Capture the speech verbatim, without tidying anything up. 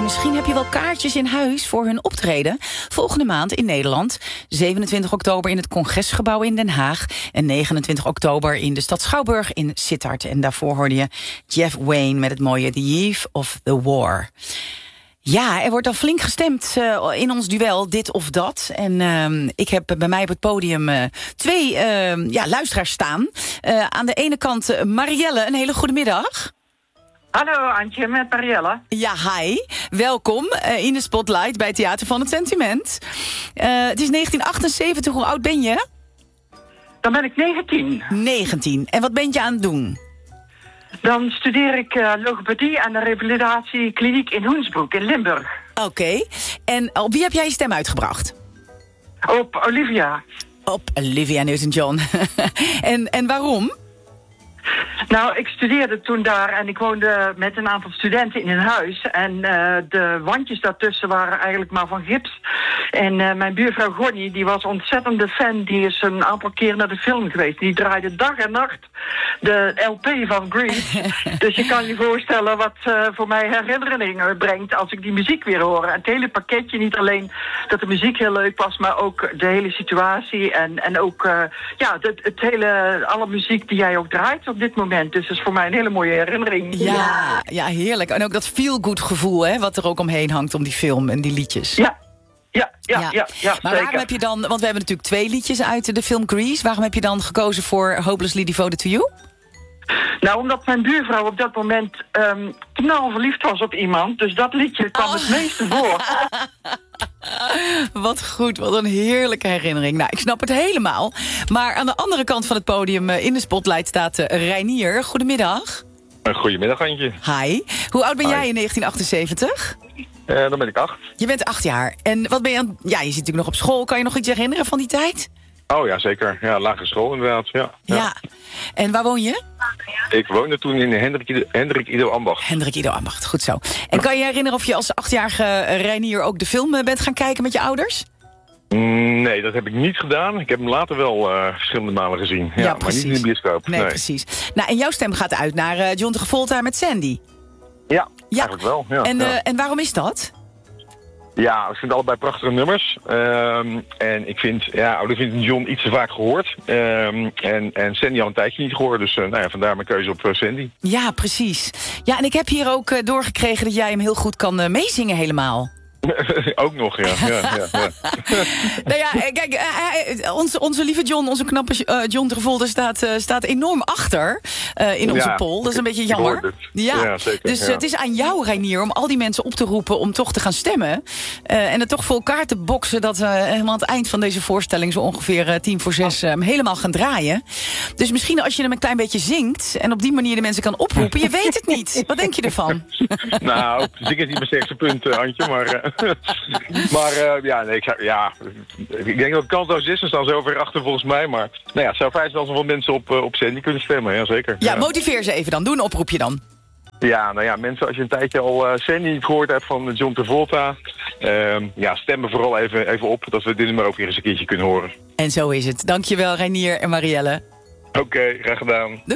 misschien heb je wel kaartjes in huis voor hun optreden. Volgende maand in Nederland. zevenentwintig oktober in het Congresgebouw in Den Haag. En negenentwintig oktober in de stad Schouwburg in Sittard. En daarvoor hoorde je Jeff Wayne met het mooie The Eve of the War. Ja, er wordt al flink gestemd uh, in ons duel, dit of dat. En uh, ik heb bij mij op het podium uh, twee uh, ja, luisteraars staan. Uh, aan de ene kant uh, Marielle, een hele goede middag. Hallo Antje, met Marielle. Ja, hi. Welkom uh, in de Spotlight bij Theater van het Sentiment. Uh, het is negentien achtenzeventig, hoe oud ben je? Dan ben ik negentien. negentien. En wat ben je aan het doen? Dan studeer ik uh, logopedie aan de revalidatiekliniek in Hoensbroek in Limburg. Oké. Okay. En op wie heb jij je stem uitgebracht? Op Olivia. Op Olivia Newton-John. en, en waarom? Nou, ik studeerde toen daar en ik woonde met een aantal studenten in een huis. En uh, de wandjes daartussen waren eigenlijk maar van gips. En uh, mijn buurvrouw Gonnie, die was ontzettende fan. Die is een aantal keer naar de film geweest. Die draaide dag en nacht de L P van Grease. Dus je kan je voorstellen wat uh, voor mij herinneringen brengt als ik die muziek weer hoor. En het hele pakketje, niet alleen dat de muziek heel leuk was, maar ook de hele situatie. En, en ook uh, ja, het, het hele, alle muziek die jij ook draait op dit moment. Dus dat is voor mij een hele mooie herinnering. Ja, ja, heerlijk. En ook dat feel-good gevoel, hè, wat er ook omheen hangt om die film en die liedjes. Ja. Ja, ja, ja, ja, ja, maar zeker. Waarom heb je dan, want we hebben natuurlijk twee liedjes uit de film Grease. Waarom heb je dan gekozen voor Hopelessly Devoted to You? Nou, omdat mijn buurvrouw op dat moment um, knal verliefd was op iemand. Dus dat liedje kwam oh. het meeste voor. Wat goed, wat een heerlijke herinnering. Nou, ik snap het helemaal. Maar aan de andere kant van het podium in de spotlight staat uh, Reinier. Goedemiddag. Goedemiddag, Antje. Hi. Hoe oud ben Hi. jij in negentien achtenzeventig? Uh, dan ben ik acht. Je bent acht jaar. En wat ben je aan... Ja, je zit natuurlijk nog op school. Kan je nog iets herinneren van die tijd? Oh ja, zeker. Ja, lagere school inderdaad. Ja. Ja. ja. En waar woon je? Ik woonde toen in Hendrik Ido, Hendrik Ido Ambacht. Hendrik Ido Ambacht, goed zo. En kan je herinneren of je als achtjarige Reinier ook de film bent gaan kijken met je ouders? Nee, dat heb ik niet gedaan. Ik heb hem later wel uh, verschillende malen gezien. Ja, ja maar niet in de bioscoop. Nee, nee, precies. Nou, en jouw stem gaat uit naar uh, John Travolta met Sandy. Ja, ja. eigenlijk wel. Ja, en, uh, ja. en waarom is dat? Ja, ik vind allebei prachtige nummers. Um, en ik vind, ja, Olivia Newton-John iets te vaak gehoord. Um, en, en Sandy al een tijdje niet gehoord. Dus uh, nou ja, vandaar mijn keuze op uh, Sandy. Ja, precies. Ja, en ik heb hier ook uh, doorgekregen dat jij hem heel goed kan uh, meezingen helemaal. Ook nog, ja. ja, ja, ja. Nou ja, kijk, uh, onze, onze lieve John, onze knappe uh, John Travolta staat, uh, staat enorm achter uh, in onze ja, poll. Dat is een beetje jammer. Ja, ja, zeker. Dus uh, ja. het is aan jou, Reinier, om al die mensen op te roepen om toch te gaan stemmen. Uh, en het toch voor elkaar te boksen dat we helemaal aan het eind van deze voorstelling zo ongeveer uh, tien voor zes uh, helemaal gaan draaien. Dus misschien als je hem een klein beetje zingt en op die manier de mensen kan oproepen, je weet het niet. Wat denk je ervan? Nou, zing is niet mijn sterkste punt, uh, Antje, maar... Uh, maar uh, ja, nee, ik, zou, ja, ik denk dat het kansloos is. Er staan zo ver achter volgens mij. Maar nou ja, het zou fijn zijn als er veel mensen op, uh, op Sandy kunnen stemmen. Ja, zeker. Ja, ja, motiveer ze even dan. Doe een oproepje dan. Ja, nou ja, mensen, als je een tijdje al uh, Sandy niet gehoord hebt van John Travolta... Uh, ja, stemmen vooral even, even op dat we dit nummer ook weer eens een keertje kunnen horen. En zo is het. Dankjewel, Reinier en Marielle. Oké, okay, graag gedaan. Doei.